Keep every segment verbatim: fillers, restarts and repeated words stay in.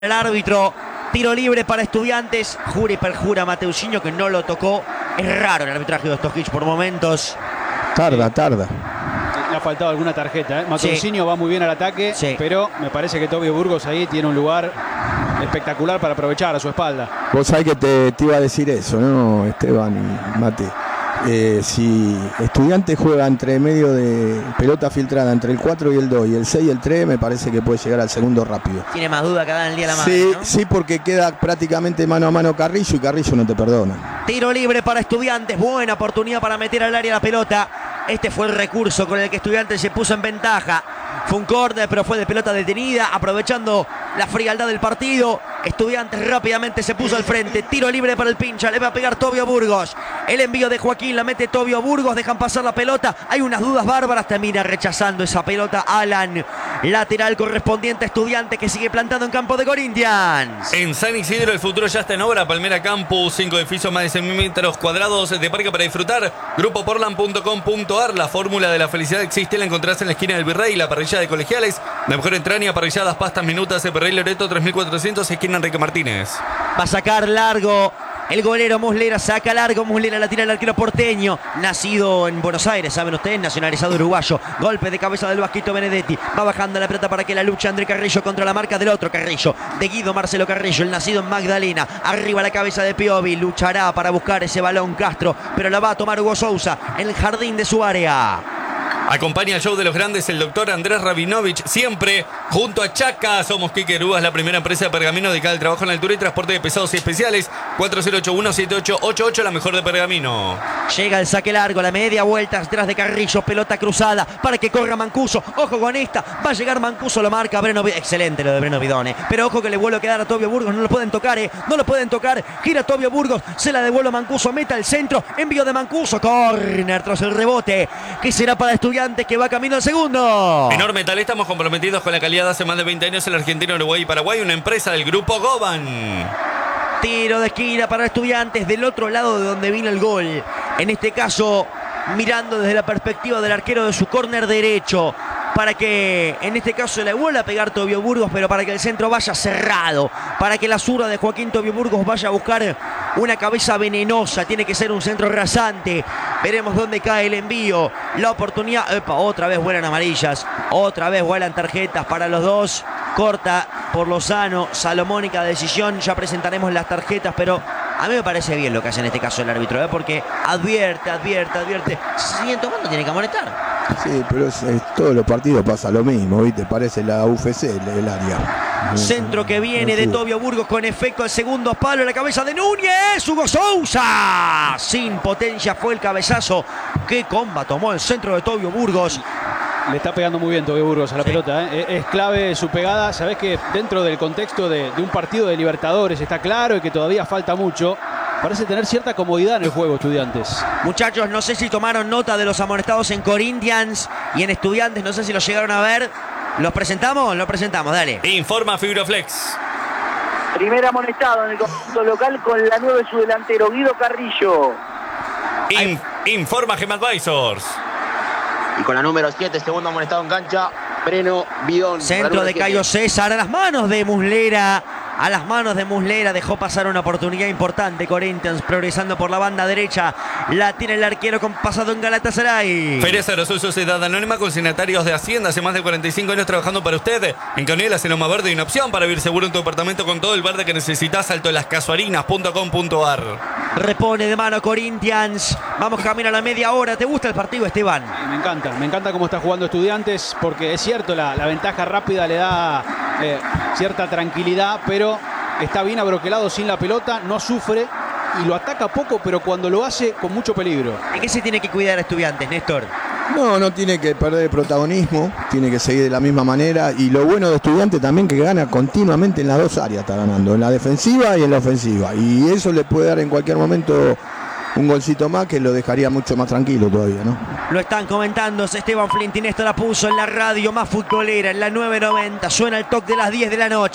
El árbitro, tiro libre para Estudiantes, jura y perjura Mateusinho que no lo tocó. Es raro el arbitraje de Stojic por momentos. Tarda, tarda. Le ha faltado alguna tarjeta, ¿eh? Mateusinho sí. Va muy bien al ataque, sí. Pero me parece que Tobio Burgos ahí tiene un lugar espectacular para aprovechar a su espalda. Vos sabés que te, te iba a decir eso, ¿no, Esteban y Mate? Eh, si Estudiantes juega entre medio de pelota filtrada entre el cuatro y el dos y el seis y el tres, me parece que puede llegar al segundo rápido. Tiene más duda que da en el día de la madre, Sí, ¿no? sí, porque queda prácticamente mano a mano Carrillo y Carrillo no te perdona. Tiro libre para Estudiantes, buena oportunidad para meter al área la pelota. Este fue el recurso con el que Estudiantes se puso en ventaja. Fue un córner, pero fue de pelota detenida, aprovechando la frialdad del partido. Estudiantes rápidamente se puso al frente. Tiro libre para el pincha, le va a pegar Tobio Burgos. El envío de Joaquín, la mete Tobio Burgos, dejan pasar la pelota. Hay unas dudas bárbaras, termina rechazando esa pelota Alan. Lateral correspondiente a Estudiantes que sigue plantado en campo de Corinthians. En San Isidro el futuro ya está en obra. Palmera Campus, cinco edificios más de cien metros cuadrados de parque para disfrutar. Grupo portland punto com punto ar. La fórmula de la felicidad existe, la encontrás en la esquina del Virrey, la parrilla de Colegiales. La mejor entraña, parrilladas, pastas, minutas de Virrey Loreto tres mil cuatrocientos, esquina Enrique Martínez. Va a sacar largo el golero Muslera, saca largo Muslera, la tira el arquero porteño, nacido en Buenos Aires, saben ustedes, nacionalizado uruguayo. Golpe de cabeza del Vasquito Benedetti, va bajando la pelota para que la lucha André Carrillo contra la marca del otro Carrillo, de Guido Marcelo Carrillo, el nacido en Magdalena. Arriba la cabeza de Piovi, luchará para buscar ese balón Castro, pero la va a tomar Hugo Sousa en el jardín de su área. Acompaña el show de los grandes el doctor Andrés Rabinovich, siempre junto a Chaca. Somos Quique Grúas, la primera empresa de Pergamino dedicada al trabajo en altura y transporte de pesados y especiales. cuatro cero ocho uno siete ocho ocho ocho, la mejor de Pergamino. Llega el saque largo, la media vuelta detrás de Carrillo, pelota cruzada para que corra Mancuso. Ojo con esta, va a llegar Mancuso, lo marca Breno. Excelente lo de Breno Bidone, pero ojo que le vuelve a quedar a Tobio Burgos, no lo pueden tocar, eh. no lo pueden tocar. Gira Tobio Burgos, se la devuelve Mancuso, meta al centro, envío de Mancuso, córner tras el rebote, que será para Estudiantes, que va camino al segundo. Enorme tal, estamos comprometidos con la calidad de hace más de veinte años en la Argentina, Uruguay y Paraguay, una empresa del grupo Goban. Tiro de esquina para Estudiantes del otro lado de donde vino el gol. En este caso, mirando desde la perspectiva del arquero de su córner derecho, para que en este caso le vuelva a pegar Tobio Burgos, pero para que el centro vaya cerrado, para que la zurda de Joaquín Tobio Burgos vaya a buscar una cabeza venenosa. Tiene que ser un centro rasante. Veremos dónde cae el envío, la oportunidad. Epa, otra vez vuelan amarillas, otra vez vuelan tarjetas para los dos. Corta por Lozano, salomónica decisión, ya presentaremos las tarjetas, pero a mí me parece bien lo que hace en este caso el árbitro, ¿eh? Porque advierte, advierte, advierte. Si siguen tomando, tiene que amonestar. Sí, pero es, es, todos los partidos pasa lo mismo, ¿viste? Parece la U F C el, el área. Centro que viene de Tobio Burgos con efecto al segundo palo, la cabeza de Núñez, Hugo Sousa. Sin potencia fue el cabezazo. Qué comba tomó el centro de Tobio Burgos. Le está pegando muy bien Tobio Burgos a la sí. pelota, ¿eh? Es clave su pegada. Sabés que dentro del contexto de, de un partido de Libertadores está claro y que todavía falta mucho. Parece tener cierta comodidad en el juego Estudiantes. Muchachos, no sé si tomaron nota de los amonestados en Corinthians y en Estudiantes, no sé si los llegaron a ver. ¿Los presentamos? Los presentamos, dale. Informa Fibroflex. Primer amonestado en el conjunto local con la nueve su delantero, Guido Carrillo. In, informa Gem Advisors. Y con la número siete, segundo amonestado en cancha, Breno Bidón. Centro de Cayo César a las manos de Muslera. A las manos de Muslera dejó pasar una oportunidad importante. Corinthians progresando por la banda derecha. La tiene el arquero con pasado en Galatasaray. Feria Sarosú, Sociedad Anónima, consignatarios de Hacienda. Hace más de cuarenta y cinco años trabajando para usted. En Canelas, en Loma Verde, hay una opción para vivir seguro en tu departamento con todo el verde que necesitas. Salto de las casuarinas punto com punto ar. Repone de mano Corinthians. Vamos camino a la media hora. ¿Te gusta el partido, Esteban? Me encanta, me encanta cómo está jugando Estudiantes, porque es cierto, la, la ventaja rápida le da eh, cierta tranquilidad, pero está bien abroquelado sin la pelota, no sufre y lo ataca poco, pero cuando lo hace con mucho peligro. ¿De qué se tiene que cuidar a Estudiantes, Néstor? No, no tiene que perder protagonismo, tiene que seguir de la misma manera. Y lo bueno de Estudiantes también que gana continuamente en las dos áreas, está ganando, en la defensiva y en la ofensiva. Y eso le puede dar en cualquier momento un golcito más que lo dejaría mucho más tranquilo todavía, ¿no? Lo están comentando Esteban Flintin, esto la puso en la radio más futbolera, en la nueve noventa. Suena el toque de las diez de la noche.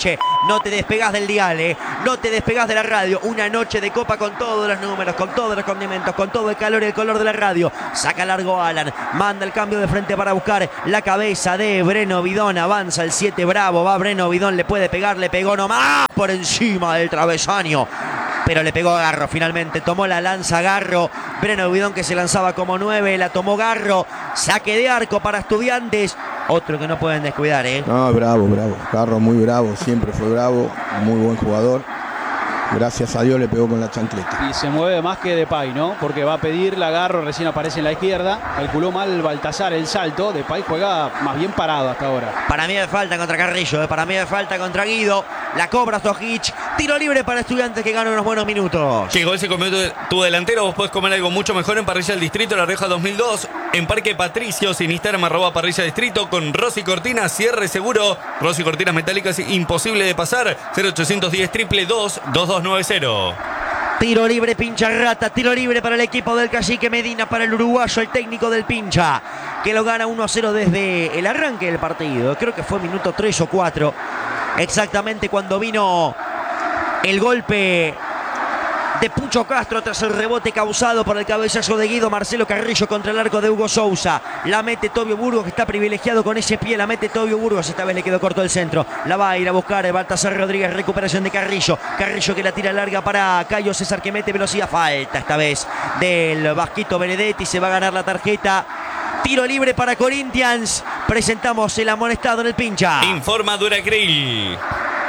No te despegás del dial, ¿eh? No te despegás de la radio. Una noche de copa con todos los números, con todos los condimentos, con todo el calor y el color de la radio. Saca largo Alan, manda el cambio de frente para buscar la cabeza de Breno Bidón. Avanza el siete Bravo, va Breno Bidón, le puede pegar, le pegó nomás por encima del travesaño. Pero le pegó a Garro finalmente, tomó la lanza Garro, Breno Bidón que se lanzaba como nueve, la tomó Garro, saque de arco para Estudiantes, otro que no pueden descuidar, ¿eh? No, bravo, bravo, Garro muy bravo, siempre fue bravo, muy buen jugador. Gracias a Dios le pegó con la chancleta. Y se mueve más que Depay, ¿no? Porque va a pedir la Garro, recién aparece en la izquierda. Calculó mal Baltasar el salto. Depay juega más bien parado hasta ahora. Para mí me falta contra Carrillo, ¿eh? Para mí me falta contra Guido. La cobra Stojic. Tiro libre para Estudiantes que gana unos buenos minutos. Llegó ese comió tu, tu delantero. Vos podés comer algo mucho mejor en Parrilla del Distrito, La Rioja dos mil dos. En Parque Patricios, en Instagram, arroba Parrilla Distrito. Con Rosy Cortinas, cierre seguro. Rosy Cortinas metálicas, imposible de pasar. cero ochocientos diez, triple dos, dos dos nueve cero. Tiro libre, Pincha Rata. Tiro libre para el equipo del Cacique Medina, para el uruguayo, el técnico del Pincha, que lo gana uno a cero desde el arranque del partido. Creo que fue minuto tres o cuatro. Exactamente cuando vino el golpe de Pucho Castro tras el rebote causado por el cabezazo de Guido Marcelo Carrillo contra el arco de Hugo Sousa. La mete Tobio Burgos, que está privilegiado con ese pie. La mete Tobio Burgos. Esta vez le quedó corto el centro. La va a ir a buscar Baltasar Rodríguez. Recuperación de Carrillo. Carrillo que la tira larga para Cayo César, que mete velocidad. Falta esta vez del Vasquito Benedetti. Se va a ganar la tarjeta. Tiro libre para Corinthians. Presentamos el amonestado en el Pincha. Informa Duracril.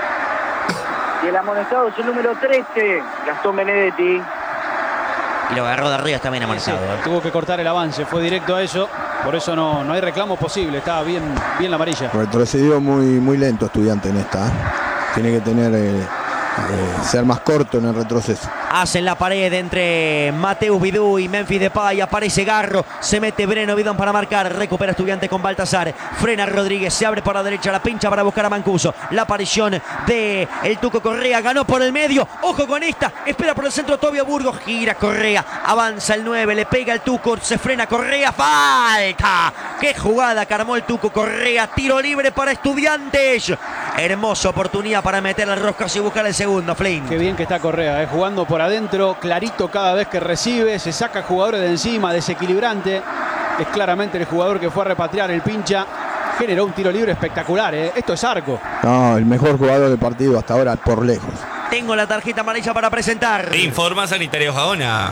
Y el amonestado es el número trece, Gastón Benedetti. Y lo agarró de arriba también amonestado. Sí, ¿eh? tuvo que cortar el avance, fue directo a eso. Por eso no, no hay reclamo posible. Estaba bien, bien la amarilla. Retrocedió muy, muy lento Estudiante en esta. ¿eh? Tiene que tener eh, eh, ser más corto en el retroceso. Hacen la pared entre Mateus Bidú y Memphis Depay. Aparece Garro. Se mete Breno Bidón para marcar. Recupera Estudiante con Baltasar. Frena Rodríguez. Se abre por la derecha. La pincha para buscar a Mancuso. La aparición de el Tuco Correa. Ganó por el medio. Ojo con esta. Espera por el centro Tobio Burgos. Gira Correa. Avanza el nueve. Le pega el Tuco. Se frena Correa. Falta. Qué jugada que armó el Tuco Correa. Tiro libre para Estudiantes. Hermosa oportunidad para meter las roscas y buscar el segundo, Flynn. Qué bien que está Correa, eh, jugando por adentro, clarito cada vez que recibe, se saca jugadores de encima, desequilibrante. Es claramente el jugador que fue a repatriar el Pincha. Generó un tiro libre espectacular, eh. Esto es arco. No, el mejor jugador del partido hasta ahora por lejos. Tengo la tarjeta amarilla para presentar. Informa Sanitario Gaona.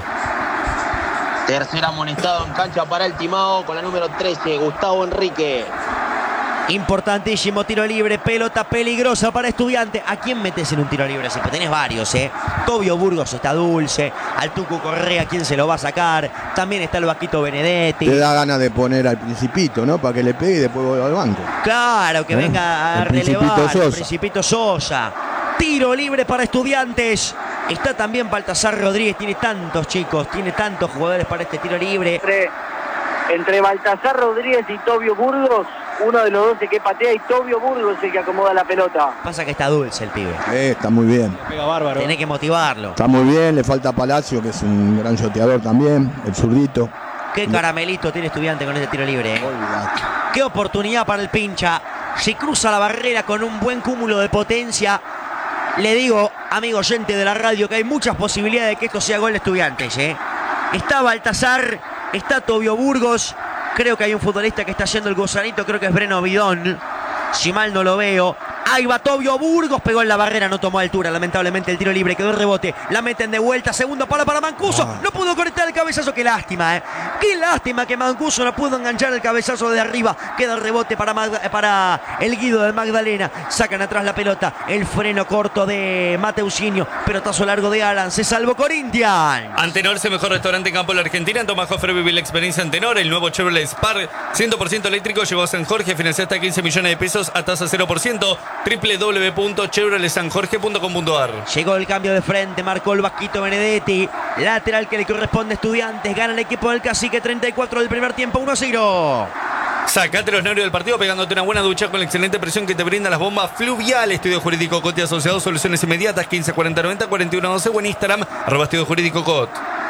Tercer amonestado en cancha para el Timao con la número trece, Gustavo Enrique. Importantísimo tiro libre, pelota peligrosa para Estudiante. ¿A quién metes en un tiro libre? Si tenés varios, ¿eh? Tobio Burgos está dulce. Al Tuco Correa, ¿quién se lo va a sacar? También está el Vasquito Benedetti. Te da ganas de poner al Principito, ¿no? Para que le pegue y después vuelva al banco. Claro, que ¿Eh? venga a El relevar Principito Sosa. el Principito Sosa. Tiro libre para Estudiantes. Está también Baltasar Rodríguez. Tiene tantos chicos, tiene tantos jugadores para este tiro libre. Entre, entre Baltasar Rodríguez y Tobio Burgos, uno de los dos es que patea y Tobio Burgos es el que acomoda la pelota. Pasa que está dulce el pibe. Eh, está muy bien. Pega bárbaro. Tenés que motivarlo. Está muy bien, le falta Palacio, que es un gran shoteador también, el zurdito. Qué caramelito tiene Estudiante con este tiro libre, ¿eh? Olvidate. Qué oportunidad para el Pincha. Si cruza la barrera con un buen cúmulo de potencia. Le digo, amigo oyente de la radio, que hay muchas posibilidades de que esto sea gol de Estudiantes, ¿eh? Está Baltasar, está Tobio Burgos. Creo que hay un futbolista que está haciendo el gozanito, creo que es Breno Bidón. Si mal no lo veo. Ahí va Tobio Burgos, pegó en la barrera, no tomó altura. Lamentablemente el tiro libre quedó el rebote. La meten de vuelta, segundo palo para Mancuso. Ah. No pudo conectar el cabezazo, qué lástima, ¿eh? Qué lástima que Mancuso no pudo enganchar el cabezazo de arriba. Queda el rebote para, Magda, para el Guido de Magdalena. Sacan atrás la pelota. El freno corto de Mateusinho. Pelotazo largo de Alan. Se salvó Corinthians. Antenor es el mejor restaurante en campo de la Argentina. En Tomás Hofer vive la experiencia Antenor. El nuevo Chevrolet Spark cien por ciento eléctrico llegó a San Jorge. Financia hasta quince millones de pesos a tasa cero por ciento. doble u doble u doble u punto chevrolet san jorge punto com punto a r. Llegó el cambio de frente, marcó el Vasquito Benedetti. Lateral que le corresponde a Estudiantes. Gana el equipo del Cacique, treinta y cuatro del primer tiempo, uno a cero. Sacate los nervios del partido pegándote una buena ducha con la excelente presión que te brindan las bombas Fluvial. Estudio Jurídico Cot y Asociados, soluciones inmediatas, quince cuarenta noventa cuarenta y uno doce o en Instagram, arroba Estudio Jurídico Cot.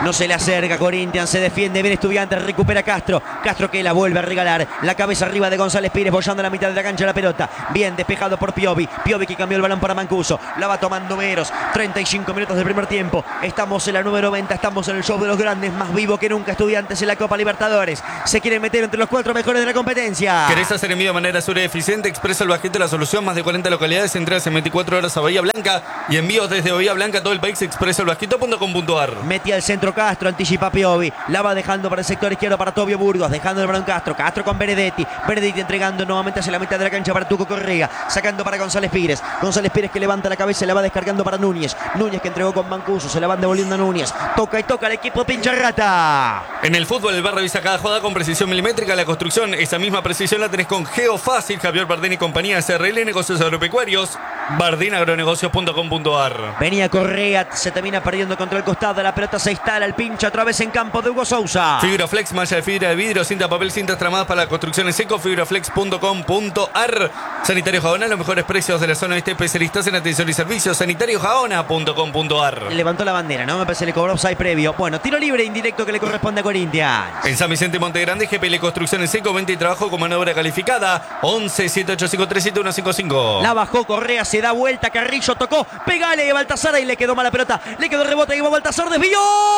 No se le acerca Corinthians, se defiende bien Estudiantes, recupera Castro. Castro que la vuelve a regalar. La cabeza arriba de González Pires, bollando la mitad de la cancha la pelota. Bien despejado por Piovi. Piovi que cambió el balón para Mancuso. La va tomando Meros. treinta y cinco minutos del primer tiempo. Estamos en la número noventa, estamos en el show de los grandes, más vivo que nunca. Estudiantes en la Copa Libertadores. Se quieren meter entre los cuatro mejores de la competencia. ¿Querés hacer envío de manera segura y eficiente? Expresa el Bajete la solución. Más de cuarenta localidades, entregas en veinticuatro horas a Bahía Blanca y envíos desde Bahía Blanca a todo el país. expresa el bajito punto com punto ar. Metía el centro Castro, anticipa Piovi. La va dejando para el sector izquierdo para Tobio Burgos. Dejando el balón Castro. Castro con Benedetti. Benedetti entregando nuevamente hacia la mitad de la cancha para Tuco Correa. Sacando para González Pires. González Pires que levanta la cabeza y la va descargando para Núñez. Núñez que entregó con Mancuso. Se la van devolviendo a Núñez. Toca y toca el equipo pincha rata. En el fútbol, el bar revisa cada jugada con precisión milimétrica. La construcción, esa misma precisión la tenés con Geofácil. Javier Bardén y compañía, S R L, negocios agropecuarios. Bardín agronegocios punto com punto ar. Venía Correa, se termina perdiendo contra el costado. La pelota se instala, el pincha otra vez en campo de Hugo Sousa. Fibroflex, malla de fibra de vidrio, cinta papel, cintas tramadas para la construcción en seco. Fibroflex punto com punto ar. Sanitario Jaona, los mejores precios de la zona este, especialistas en atención y servicios. Sanitario Jaona punto com punto ar. Levantó la bandera, ¿no? Me parece que le cobró offside previo. Bueno, tiro libre indirecto que le corresponde a Corinthians. En San Vicente Monte Grande, G P L Construcción en seco, venta y trabajo con mano de obra calificada. once, siete ocho cinco tres siete uno cinco cinco. La bajó Correa, se da vuelta, Carrillo tocó, pegale a Baltasar y le quedó mala pelota. Le quedó el rebote, y Baltasar desvió.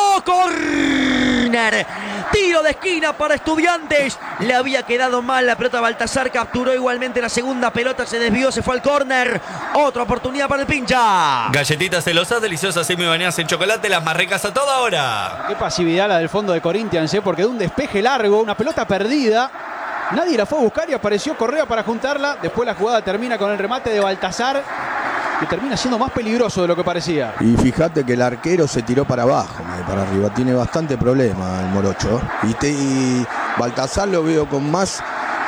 Corner. Tiro de esquina para Estudiantes. Le había quedado mal la pelota a Baltasar. Capturó igualmente la segunda pelota. Se desvió, se fue al córner. Otra oportunidad para el pincha. Galletitas celosas, deliciosas semi bañadas en chocolate. Las más ricas a toda hora. Qué pasividad la del fondo de Corinthians, ¿eh? Porque de un despeje largo, una pelota perdida. Nadie la fue a buscar y apareció Correa para juntarla. Después la jugada termina con el remate de Baltasar, que termina siendo más peligroso de lo que parecía. Y fíjate que el arquero se tiró para abajo, para arriba. Tiene bastante problema el morocho. Y, te, y Baltasar lo veo con más...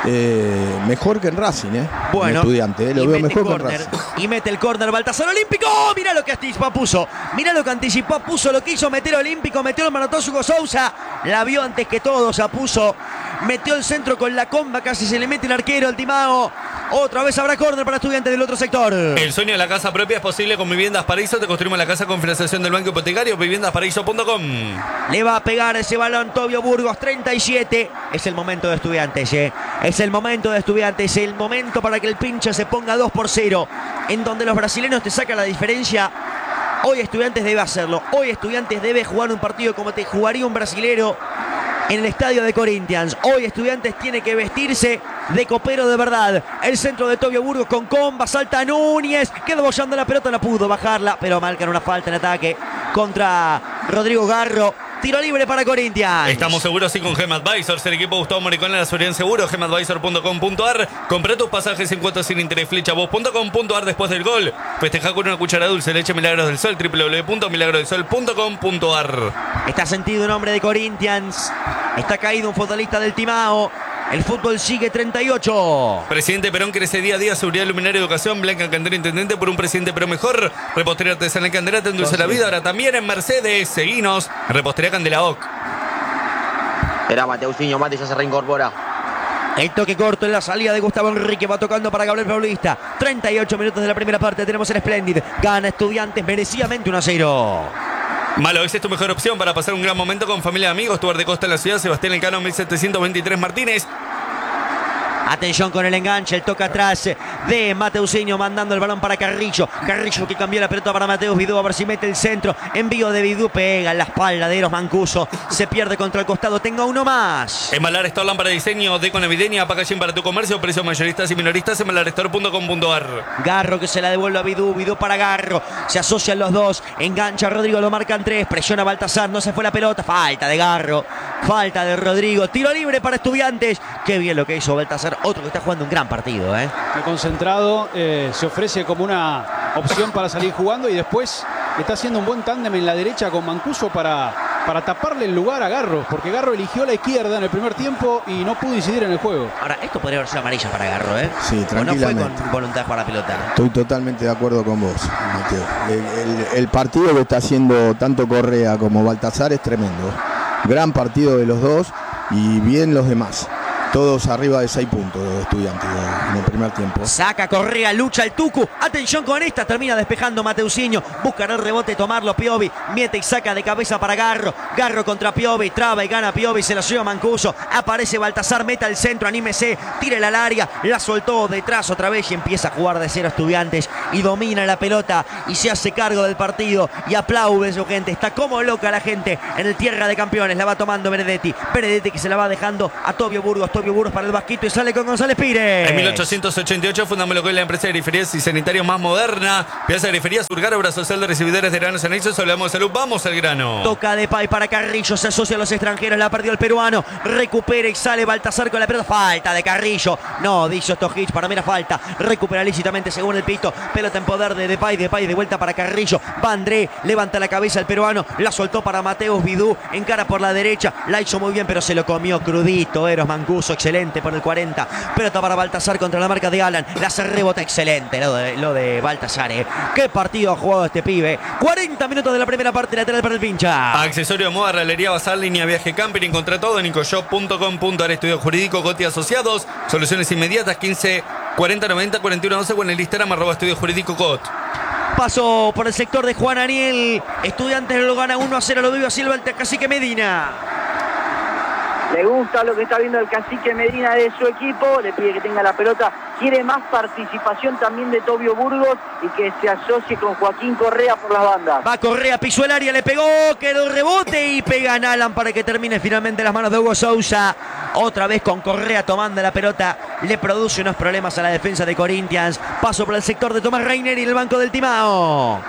Eh, mejor que en Racing, ¿eh? Bueno, Estudiante, ¿eh? Lo veo mejor corner, que en Racing. Y mete el córner Baltasar Olímpico. Mirá lo que anticipó puso. Mirá lo que anticipó puso. Lo quiso meter Olímpico. Metió el manotazo Hugo Sousa. La vio antes que todo. Se puso. Metió el centro con la comba. Casi se le mete el arquero, el Timao. Otra vez habrá córner para Estudiantes del otro sector. El sueño de la casa propia es posible con Viviendas Paraíso. Te construimos la casa con financiación del Banco Hipotecario. viviendas paraíso punto com. Le va a pegar ese balón Tobio Burgos, treinta y siete. Es el momento de Estudiantes, ¿eh? Es el momento de Estudiantes. El momento para que el pincha se ponga dos por cero. En donde los brasileños te sacan la diferencia. Hoy Estudiantes debe hacerlo. Hoy Estudiantes debe jugar un partido como te jugaría un brasilero en el estadio de Corinthians. Hoy Estudiantes tiene que vestirse de copero de verdad. El centro de Tobio Burgos con comba. Salta Núñez. Queda bollando la pelota. No pudo bajarla, pero marcan una falta en ataque contra Rodrigo Garro. Tiro libre para Corinthians. Estamos seguros sí con Gem Advisors, el equipo Gustavo Moricón en la seguridad en seguro. gem advisor punto com punto ar. Comprá tus pasajes en cuotas sin interés. Flechavos punto com punto ar después del gol. Festeja con una cuchara dulce leche Milagros del Sol. doble u doble u doble u punto milagros del sol punto com punto ar. Está sentido un hombre de Corinthians. Está caído un futbolista del Timao. El fútbol sigue treinta y ocho. Presidente Perón crece día a día. Seguridad, luminaria, educación. Blanca Candela, intendente por un presidente Perón mejor. Repostería artesanal Candela, te endulce la vida. Ahora también en Mercedes. Seguinos. Repostería Candela Oc. Era Mateusinho, Mate ya se reincorpora. El toque corto en la salida de Gustavo Enrique. Va tocando para Gabriel Paulista. treinta y ocho minutos de la primera parte. Tenemos el Splendid. Gana Estudiantes merecidamente uno a cero. Malo, esa es tu mejor opción para pasar un gran momento con familia y amigos. Tu bar de costa en la ciudad, Sebastián Elcano, mil setecientos veintitrés Martínez. Atención con el enganche, el toque atrás de Mateusinho mandando el balón para Carrillo. Carrillo que cambió la pelota para Mateus Vidú, a ver si mete el centro. Envío de Vidú, pega en la espalda de Eros Mancuso. Se pierde contra el costado, tenga uno más. Embalar Store, lámpara de diseño, deco navideña, packaging para tu comercio, precios mayoristas y minoristas, embalar store punto com punto ar. Garro que se la devuelve a Vidú, Vidú para Garro. Se asocian los dos, engancha a Rodrigo, lo marcan tres, presiona a Baltasar, no se fue la pelota. Falta de Garro, falta de Rodrigo. Tiro libre para Estudiantes. Qué bien lo que hizo Baltasar. Otro que está jugando un gran partido, ¿eh? El concentrado eh, se ofrece como una opción para salir jugando y después está haciendo un buen tándem en la derecha con Mancuso para, para taparle el lugar a Garro, porque Garro eligió la izquierda en el primer tiempo y no pudo incidir en el juego. Ahora, esto podría haber sido amarilla para Garro, ¿eh? Sí, tranquilamente. O no fue con voluntad para la pelota. Estoy totalmente de acuerdo con vos, Mateo. El, el, el partido que está haciendo tanto Correa como Baltasar es tremendo. Gran partido de los dos y bien los demás. Todos arriba de seis puntos de Estudiantes en el primer tiempo. Saca Correa, lucha el Tucu. Atención con esta, termina despejando Mateusinho. Buscará el rebote, tomarlo Piovi. Miete y saca de cabeza para Garro. Garro contra Piovi, traba y gana Piovi. Se la lleva Mancuso. Aparece Baltasar, meta al centro, anímese. Tírela al área, la soltó detrás otra vez y empieza a jugar de cero Estudiantes. Y domina la pelota y se hace cargo del partido. Y aplaude su gente. Está como loca la gente en el Tierra de Campeones. La va tomando Benedetti. Benedetti que se la va dejando a Tobio Burgos. Tobio Burgos para el Vasquito y sale con González Pires. En mil ochocientos ochenta y ocho fundamos lo que es la empresa de griferías y sanitarios más moderna. Piazza de Griferías, Urgar, obra social de recibidores de granos anexos. Hablamos de salud, vamos al grano. Toca Depay para Carrillo, se asocia a los extranjeros, la perdió el peruano. Recupera y sale Baltasar con la pelota. Falta de Carrillo. No, dice Stojic, para mí era falta. Recupera lícitamente según el pito. Pelota en poder de Depay. Depay de vuelta para Carrillo. Va André, levanta la cabeza el peruano. La soltó para Mateus Vidú. Encara por la derecha. La hizo muy bien, pero se lo comió crudito. Eros Mancuso, excelente por el cuarenta. Pelota para Baltasar contra la marca de Alan. La hace rebota, excelente lo de, lo de Baltasar. ¿eh? Qué partido ha jugado este pibe. cuarenta minutos de la primera parte, lateral para el pincha. Accesorio de moda, Ralería Bazar, línea viaje camping. Encontrá todo en nicoshop punto com punto ar. Estudio jurídico, Coti Asociados. Soluciones inmediatas, quince cuarenta noventa cuarenta y uno doce o en el Instagram arroba estudio jurídico Cot. Paso por el sector de Juan Aniel. Estudiantes lo gana uno a cero. Lo vive así el Cacique Medina. Le gusta lo que está viendo el Cacique Medina de su equipo, le pide que tenga la pelota, quiere más participación también de Tobio Burgos y que se asocie con Joaquín Correa por las bandas. Va Correa, pisó el área, le pegó, quedó el rebote y pega a Alan para que termine finalmente las manos de Hugo Sousa. Otra vez con Correa tomando la pelota, le produce unos problemas a la defensa de Corinthians. Paso por el sector de Tomás Reiner y el banco del Timao.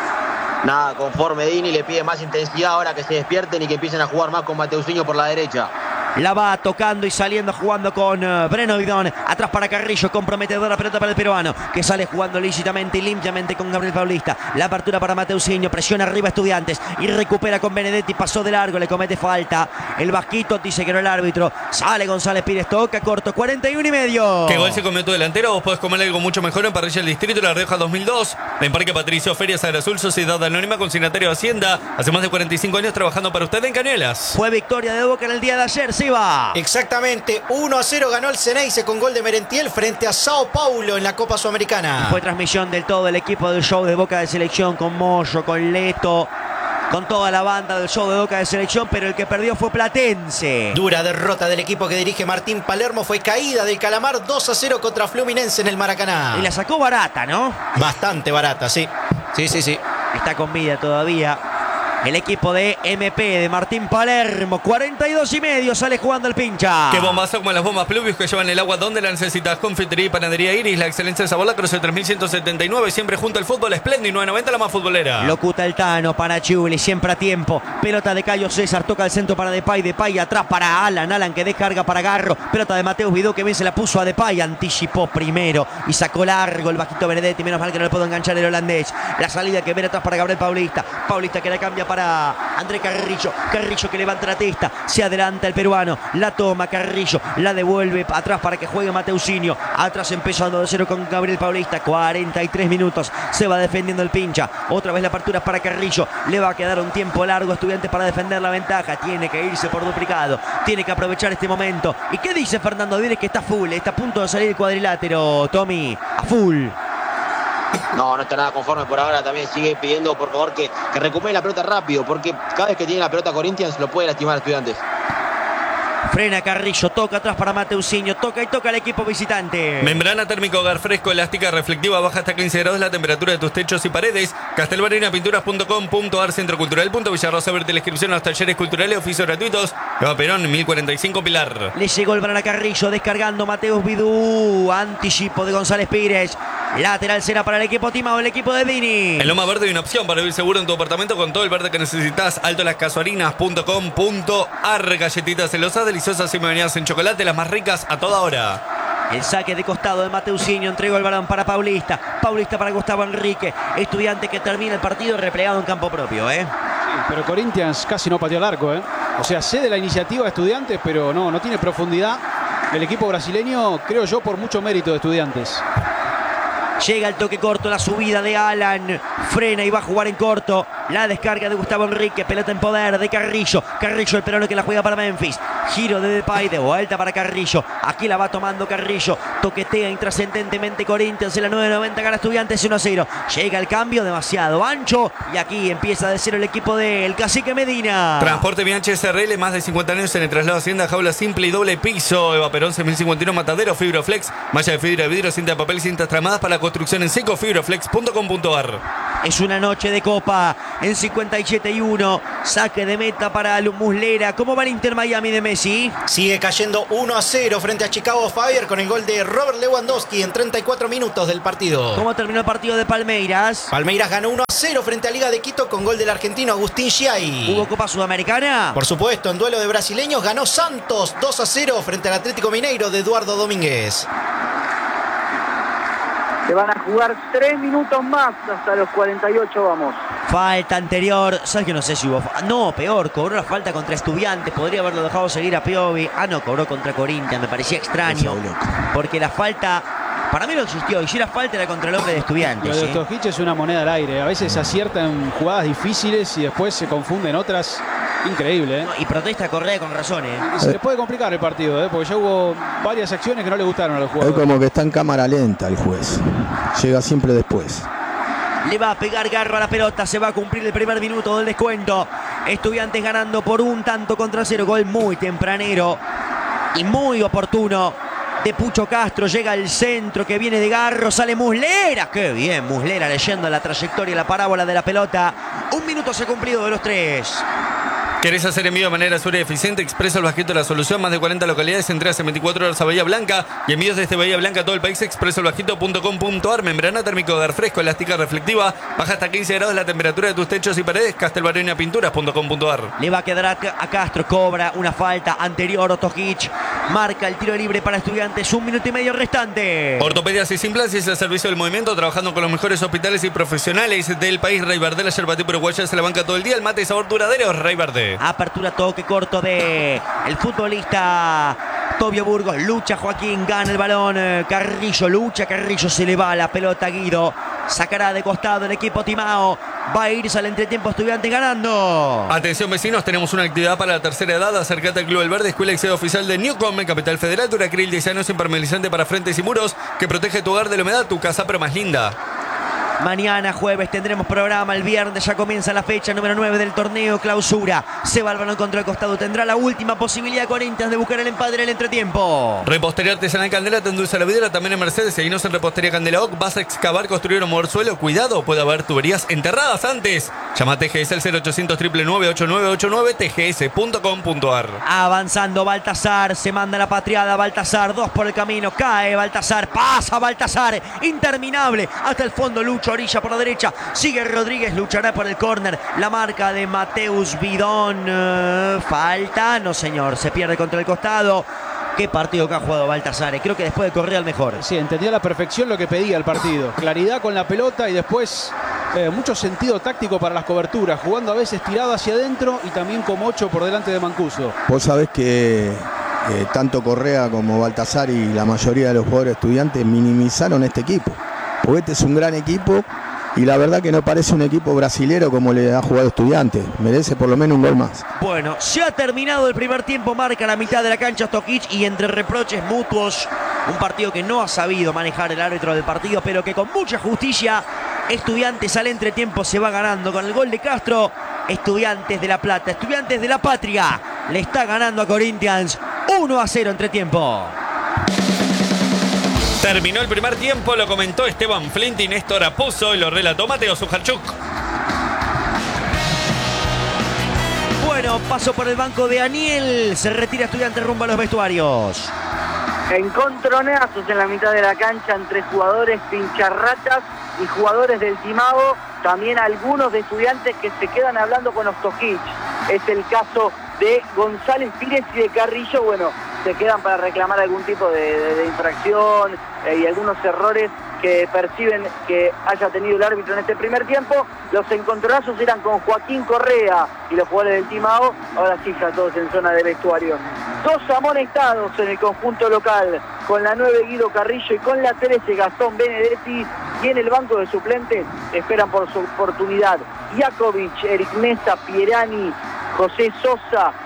Nada, conforme Dini le pide más intensidad ahora que se despierten y que empiecen a jugar más con Mateusinho por la derecha. La va tocando y saliendo jugando con uh, Breno Vidón. Atrás para Carrillo, comprometedora pelota para el peruano, que sale jugando lícitamente y limpiamente con Gabriel Paulista. La apertura para Mateusinho, presiona arriba Estudiantes y recupera con Benedetti, pasó de largo, le comete falta. El Vasquito dice que no el árbitro. Sale González Pires, toca corto, cuarenta y uno y medio. ¿Qué gol se comió tu delantero? Vos podés comer algo mucho mejor en Parrilla del Distrito, La Rioja dos mil dos. En Parque Patricio, Feria Sagra Azul, Sociedad Anónima, consignatario de Hacienda. Hace más de cuarenta y cinco años trabajando para usted en Cañuelas. Fue victoria de Boca en el día de ayer, sí va. Exactamente, uno a cero ganó el Ceneice con gol de Merentiel frente a Sao Paulo en la Copa Sudamericana. Fue transmisión del todo el equipo del show de Boca de Selección con Moyo, con Leto, con toda la banda del show de Boca de Selección, pero el que perdió fue Platense. Dura derrota del equipo que dirige Martín Palermo, fue caída del Calamar dos a cero contra Fluminense en el Maracaná. Y la sacó barata, ¿no? Bastante barata, sí. Sí, sí, sí. Está con vida todavía el equipo de M P de Martín Palermo. cuarenta y dos y medio sale jugando el pincha. Qué bombazo como las bombas Pluvius que llevan el agua donde la necesitas. Confitería y panadería Iris, la excelencia de sabor, la cruce tres mil ciento setenta y nueve. Siempre junto al fútbol espléndido, nueve noventa la más futbolera. Locuta el Tano para Chuli, siempre a tiempo. Pelota de Cayo César, toca el centro para Depay. Depay atrás para Alan. Alan que descarga para Garro. Pelota de Mateus Vidó que bien se la puso a Depay. Anticipó primero y sacó largo el Vasquito Benedetti. Menos mal que no le puedo enganchar el holandés. La salida que viene atrás para Gabriel Paulista. Paulista que la cambia para André Carrillo. Carrillo que levanta la testa. Se adelanta el peruano. La toma Carrillo. La devuelve atrás para que juegue Mateusinho. Atrás empezando de cero con Gabriel Paulista. cuarenta y tres minutos. Se va defendiendo el pincha. Otra vez la apertura para Carrillo. Le va a quedar un tiempo largo a Estudiantes para defender la ventaja. Tiene que irse por duplicado. Tiene que aprovechar este momento. ¿Y qué dice Fernando Díez? Que está full. Está a punto de salir el cuadrilátero. Tommy. A full. No, no está nada conforme por ahora. También sigue pidiendo, por favor, que, que recupere la pelota rápido, porque cada vez que tiene la pelota Corinthians lo puede lastimar a Estudiantes. Frena Carrillo, toca atrás para Mateusinho, toca y toca al equipo visitante. Membrana térmica hogar fresco, elástica, reflectiva, baja hasta quince grados la temperatura de tus techos y paredes. Castelbarina Pinturas punto com punto ar, Centro Cultural Villarrosa, verte la inscripción a los talleres culturales, oficios gratuitos. Eva Perón, mil cuarenta y cinco Pilar. Le llegó el balón a Carrillo, descargando Mateus Vidú. Anticipo de González Pires. Lateral será para el equipo Timao, el equipo de Dini. En Loma Verde hay una opción para vivir seguro en tu apartamento con todo el verde que necesitas. alto las casuarinas punto com punto ar. Galletitas celosas, deliciosas y bañadas en chocolate, las más ricas a toda hora. El saque de costado de Mateusinho, entregó el balón para Paulista. Paulista para Gustavo Enrique. Estudiante que termina el partido replegado en campo propio, ¿eh? Sí, pero Corinthians casi no pateó al arco, ¿eh? O sea, cede la iniciativa de Estudiantes, pero no, no tiene profundidad. El equipo brasileño, creo yo, por mucho mérito de Estudiantes. Llega el toque corto, la subida de Alan. Frena y va a jugar en corto. La descarga de Gustavo Enrique. Pelota en poder de Carrillo. Carrillo el peruano que la juega para Memphis. Giro de Depay, de vuelta para Carrillo. Aquí la va tomando Carrillo. Toquetea intrascendentemente Corinthians en la nueve noventa, gana Estudiantes uno a cero. Llega el cambio demasiado ancho y aquí empieza de cero el equipo del Cacique Medina. Transporte Bianchi S R L, más de cincuenta años en el traslado Hacienda, jaula simple y doble piso. Eva Perón seis mil cincuenta y uno, Matadero, Fibroflex, malla de fibra de vidrio, cinta de papel y cintas tramadas para la construcción en seco, fibroflex punto com punto ar. Es una noche de copa en cincuenta y siete y uno. Saque de meta para Muslera. ¿Cómo va el Inter Miami de Messi? Sigue cayendo uno a cero frente a Chicago Fire con el gol de Robert Lewandowski en treinta y cuatro minutos del partido. ¿Cómo terminó el partido de Palmeiras? Palmeiras ganó uno a cero frente a Liga de Quito con gol del argentino Agustín Giai. ¿Hubo Copa Sudamericana? Por supuesto, en duelo de brasileños ganó Santos dos a cero frente al Atlético Mineiro de Eduardo Domínguez. Se van a jugar tres minutos más hasta los cuarenta y ocho, vamos. Falta anterior, ¿sabes que no sé si hubo? No, peor, cobró la falta contra Estudiantes, podría haberlo dejado seguir a Piovi. Ah, no, cobró contra Corinthians, me parecía extraño. Porque la falta, para mí no existió, y si la falta era contra el hombre de Estudiantes. Lo de ¿sí? Stojic es una moneda al aire, a veces acierta en jugadas difíciles y después se confunde en otras. Increíble, ¿eh? No, y protesta Correa con razón, ¿eh? Y se le puede complicar el partido, ¿eh? Porque ya hubo varias acciones que no le gustaron a los Es jugadores. como que está en cámara lenta el juez. Llega siempre después. Le va a pegar Garro a la pelota, se va a cumplir el primer minuto del descuento. Estudiantes ganando por un tanto contra cero, gol muy tempranero y muy oportuno de Pucho Castro. Llega el centro que viene de Garro, sale Muslera. Qué bien, Muslera leyendo la trayectoria y la parábola de la pelota. Un minuto se ha cumplido de los tres. ¿Querés hacer envío de manera segura y eficiente? Expreso el Bajito de la solución. Más de cuarenta localidades. Entregas en veinticuatro horas a Bahía Blanca. Y envíos desde Bahía Blanca a todo el país. expreso el bajito punto com punto ar. Membrana térmico de aire fresco, elástica reflectiva. Baja hasta quince grados la temperatura de tus techos y paredes. Castelbarreña Pinturas punto com punto ar. Le va a quedar a, a Castro. Cobra una falta anterior. Otojic marca el tiro libre para Estudiantes. Un minuto y medio restante. Ortopedias y Implantes al servicio del movimiento. Trabajando con los mejores hospitales y profesionales del país. Ray Bardé, la yerba tipo uruguaya se la banca todo el día. El mate y sabor duradero. Ray Bardé. Apertura, toque corto de el futbolista Tobio Burgos. Lucha Joaquín, gana el balón. Carrillo lucha, Carrillo se le va la pelota a Guido. Sacará de costado el equipo Timao. Va a irse al entretiempo Estudiantes ganando. Atención vecinos, tenemos una actividad para la tercera edad. Acércate al Club El Verde, escuela y sede oficial de Newcom, en Capital Federal. Duracril diez años impermeabilizante para frentes y muros que protege tu hogar de la humedad, tu casa pero más linda. Mañana jueves tendremos programa, el viernes ya comienza la fecha número nueve del torneo clausura. Se va el balón contra el costado, tendrá la última posibilidad Corinthians de buscar el empate en el entretiempo. Repostería Artesanal Candela te endulza la vidriera, también en Mercedes. Seguinos en Repostería Candela O C. Vas a excavar, construir o mover suelo, cuidado, puede haber tuberías enterradas antes. Llama a T G S al cero ochocientos, nueve nueve, ocho nueve ocho nueve, t g s punto com punto ar. Avanzando Baltasar, se manda la patriada Baltasar, dos por el camino, cae Baltasar, pasa Baltasar, interminable, hasta el fondo Lucho Orilla por la derecha, sigue Rodríguez, luchará por el córner, la marca de Mateus Bidón, uh, falta, no señor, se pierde contra el costado. Qué partido que ha jugado Baltasar, creo que después de correr al mejor. Sí, entendía a la perfección lo que pedía el partido, claridad con la pelota y después eh, mucho sentido táctico para las coberturas, jugando a veces tirado hacia adentro y también como ocho por delante de Mancuso. Vos sabés que eh, tanto Correa como Baltasar y la mayoría de los jugadores Estudiantes minimizaron este equipo, porque este es un gran equipo y la verdad que no parece un equipo brasilero como le ha jugado Estudiantes, merece por lo menos un gol más. Bueno, se ha terminado el primer tiempo, marca la mitad de la cancha Stojic y entre reproches mutuos, un partido que no ha sabido manejar el árbitro del partido, pero que con mucha justicia Estudiantes al entretiempo se va ganando con el gol de Castro. Estudiantes de La Plata, Estudiantes de la Patria, le está ganando a Corinthians uno a cero entretiempo. Terminó el primer tiempo, lo comentó Esteban Flint y Néstor Apuzzo y lo relató Mateo Sujarchuk. Bueno, paso por el banco de Aniel, se retira Estudiantes rumbo a los vestuarios. Encontronazos en la mitad de la cancha entre jugadores pincharratas y jugadores del Timao, también algunos de Estudiantes que se quedan hablando con Stojic. Es el caso de González Pires y de Carrillo, bueno, se quedan para reclamar algún tipo de, de, de infracción eh, y algunos errores que perciben que haya tenido el árbitro en este primer tiempo. Los encontronazos eran con Joaquín Correa y los jugadores del Timao, ahora sí ya todos en zona de vestuario. Dos amonestados en el conjunto local, con la nueve Guido Carrillo y con la trece Gastón Benedetti, y en el banco de suplentes esperan por su oportunidad Jakovic, Eric Mesa, Pierani, José Sosa,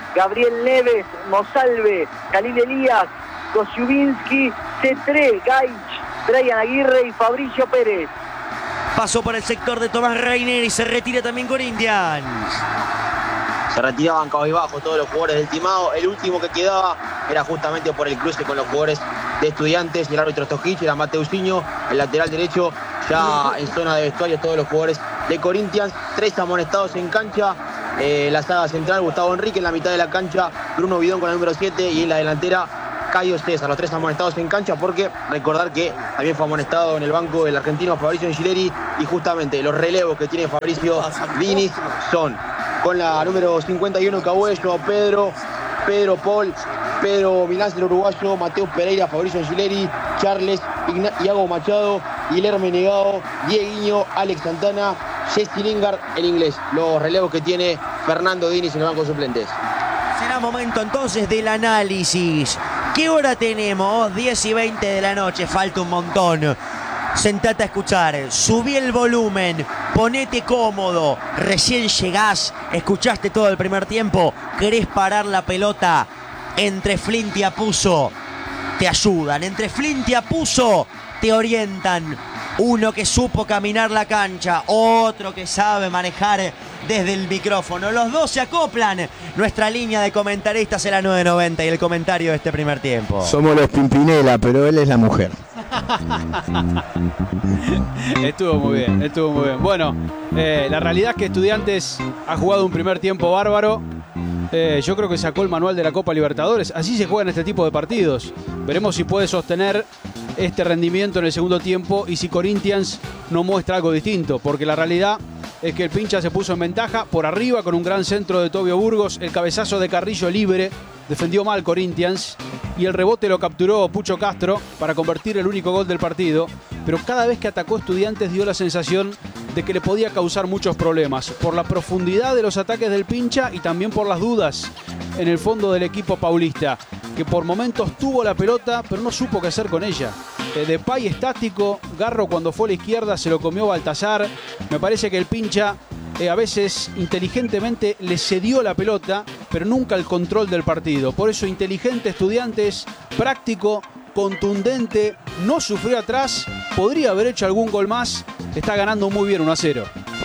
Gabriel Neves, Mosalve, Khalil Elías, Kosiubinsky, Cetré, Gaich, Brian Aguirre y Fabricio Pérez. Pasó por el sector de Tomás Reiner y se retira también Corinthians. Se retiraban cabizbajo todos los jugadores del timado. El último que quedaba era justamente por el cruce con los jugadores de Estudiantes. El árbitro Stojic era Mateusinho, el lateral derecho. Ya en zona de vestuario todos los jugadores de Corinthians. Tres amonestados en cancha. Eh, la saga central, Gustavo Enrique en la mitad de la cancha. Bruno Bidón con el número siete y en la delantera Cayo César, los tres amonestados en cancha, porque recordar que también fue amonestado en el banco el argentino Fabricio Angileri, y justamente los relevos que tiene Fabricio Diniz son con la número cincuenta y uno Cabuello, Pedro, Pedro Paul, Pedro Milán, el uruguayo, Mateo Pereira, Fabricio Angileri, Charles, Igna Iago Machado, Guilherme Negado, Dieguinho, Alex Santana, Jesse Lingard, el inglés, los relevos que tiene Fernando Diniz en el banco de suplentes. Será momento entonces del análisis. ¿Qué hora tenemos? diez y veinte de la noche, falta un montón. Sentate a escuchar, subí el volumen, ponete cómodo. Recién llegás, escuchaste todo el primer tiempo, querés parar la pelota. Entre Flint y Apuso te ayudan, entre Flint y Apuso te orientan. Uno que supo caminar la cancha, otro que sabe manejar desde el micrófono. Los dos se acoplan. Nuestra línea de comentaristas es la nueve noventa y el comentario de este primer tiempo. Somos los Pimpinela, pero él es la mujer. Estuvo muy bien, estuvo muy bien. Bueno, eh, la realidad es que Estudiantes ha jugado un primer tiempo bárbaro. Eh, yo creo que sacó el manual de la Copa Libertadores. Así se juegan este tipo de partidos. Veremos si puede sostener este rendimiento en el segundo tiempo y si Corinthians no muestra algo distinto, porque la realidad es que el Pincha se puso en ventaja por arriba con un gran centro de Tobio Burgos, el cabezazo de Carrillo libre, defendió mal Corinthians y el rebote lo capturó Pucho Castro para convertir el único gol del partido, pero cada vez que atacó Estudiantes dio la sensación de que le podía causar muchos problemas por la profundidad de los ataques del Pincha y también por las dudas en el fondo del equipo paulista, que por momentos tuvo la pelota pero no supo qué hacer con ella. Eh, Depay estático, Garro cuando fue a la izquierda se lo comió Baltazar. Me parece que el Pincha eh, a veces inteligentemente le cedió la pelota, pero nunca el control del partido. Por eso inteligente Estudiantes, práctico, contundente, no sufrió atrás, podría haber hecho algún gol más, está ganando muy bien uno a cero.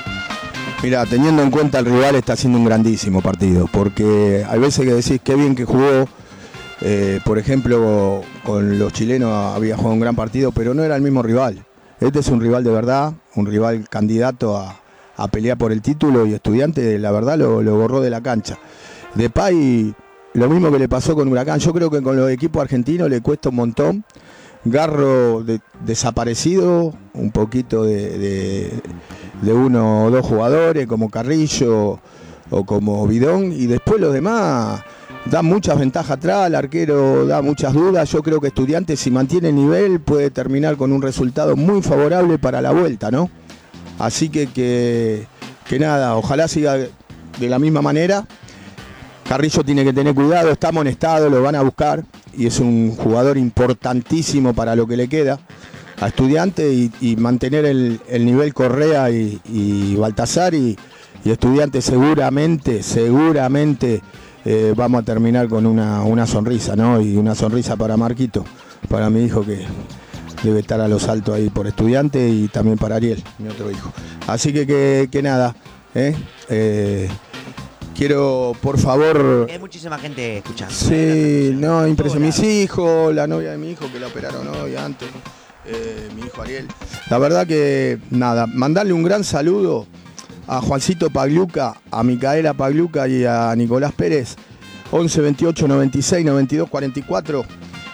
Mira, teniendo en cuenta el rival, está haciendo un grandísimo partido, porque hay veces que decís qué bien que jugó. Eh, por ejemplo, con los chilenos había jugado un gran partido, pero no era el mismo rival. Este es un rival de verdad, un rival candidato a, a pelear por el título, y Estudiantes, la verdad, lo, lo borró de la cancha. Depay, lo mismo que le pasó con Huracán. Yo creo que con los equipos argentinos le cuesta un montón. Garro de, desaparecido, un poquito de, de, de uno o dos jugadores, como Carrillo o como Bidón, y después los demás da muchas ventajas atrás, el arquero da muchas dudas. Yo creo que Estudiantes, si mantiene el nivel, puede terminar con un resultado muy favorable para la vuelta, ¿no? Así que, que, que nada, ojalá siga de la misma manera. Carrillo tiene que tener cuidado, está amonestado, lo van a buscar, y es un jugador importantísimo para lo que le queda a Estudiantes, y, y mantener el, el nivel Correa y, y Baltazar, y, y Estudiantes seguramente, seguramente Eh, vamos a terminar con una, una sonrisa, ¿no? Y una sonrisa para Marquito, para mi hijo, que debe estar a los altos ahí por Estudiante, y también para Ariel, mi otro hijo. Así que, que, que nada, ¿eh? Eh, quiero, por favor... Hay muchísima gente escuchando. Sí, no, impresionante. Mis hijos, la novia de mi hijo, que la operaron hoy antes, eh, mi hijo Ariel. La verdad que, nada, mandarle un gran saludo a Juancito Pagliuca, a Micaela Pagliuca y a Nicolás Pérez, once veintiocho noventa y seis noventa y dos cuarenta y cuatro,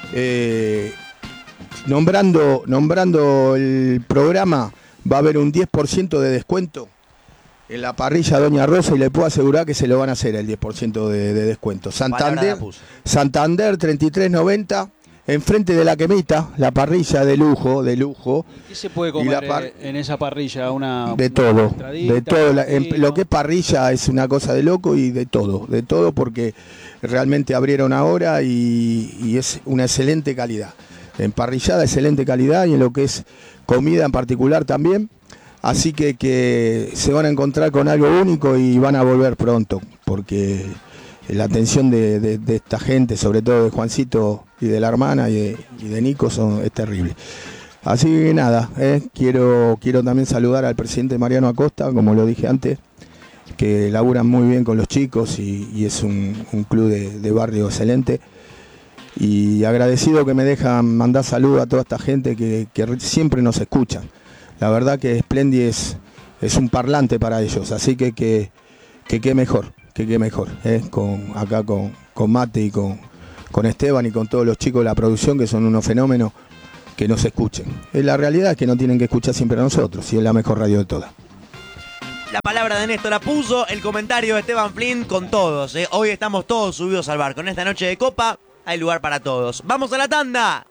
eh, nombrando, nombrando el programa. Va a haber un diez por ciento de descuento en la parrilla Doña Rosa, y le puedo asegurar que se lo van a hacer el diez por ciento de, de descuento. Santander, Santander treinta y tres noventa, enfrente de la Quemita, la parrilla de lujo, de lujo. ¿Qué se puede comer par... en esa parrilla? Una, de todo, de todo. La, en, lo que es parrilla es una cosa de loco, y de todo, de todo, porque realmente abrieron ahora, y, y es una excelente calidad. En parrillada, excelente calidad, y en lo que es comida en particular también. Así que, que se van a encontrar con algo único y van a volver pronto, porque la atención de, de, de esta gente, sobre todo de Juancito y de la hermana y de, y de Nico, son, es terrible. Así que nada, eh, quiero, quiero también saludar al presidente Mariano Acosta, como lo dije antes, que laburan muy bien con los chicos y, y es un, un club de, de barrio excelente. Y agradecido que me dejan mandar saludos a toda esta gente que, que siempre nos escuchan. La verdad que Splendi es, es un parlante para ellos, así que que, que qué mejor, que qué mejor, eh, con, acá con, con Mate y con, con Esteban y con todos los chicos de la producción, que son unos fenómenos, que nos escuchen. Eh, la realidad es que no tienen que escuchar siempre a nosotros, y es la mejor radio de todas. La palabra de Néstor la puso, el comentario de Esteban Flynn con todos. ¿eh? Hoy estamos todos subidos al barco. En esta noche de Copa hay lugar para todos. ¡Vamos a la tanda!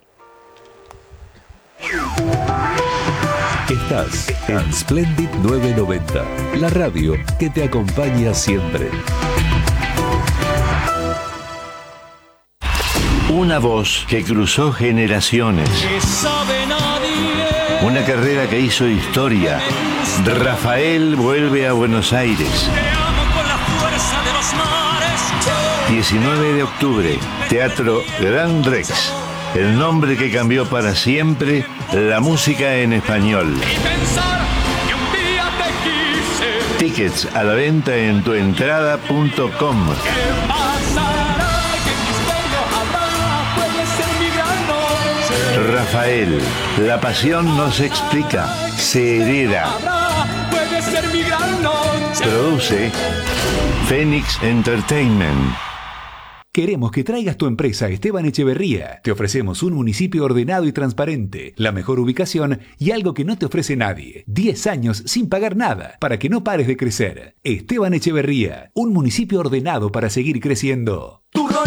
Estás en Splendid novecientos noventa, la radio que te acompaña siempre. Una voz que cruzó generaciones. Una carrera que hizo historia. Rafael vuelve a Buenos Aires. diecinueve de octubre, Teatro Gran Rex. El nombre que cambió para siempre la música en español. Tickets a la venta en tuentrada punto com. Rafael, la pasión no se explica, se hereda. Produce Phoenix Entertainment. Queremos que traigas tu empresa a Esteban Echeverría. Te ofrecemos un municipio ordenado y transparente, la mejor ubicación y algo que no te ofrece nadie. diez años sin pagar nada, para que no pares de crecer. Esteban Echeverría, un municipio ordenado para seguir creciendo.